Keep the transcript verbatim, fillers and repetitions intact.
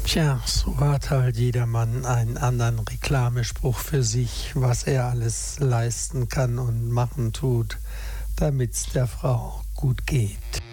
Tja, so hat halt jedermann einen anderen Reklamespruch für sich, was er alles leisten kann und machen tut, damit's der Frau gut geht.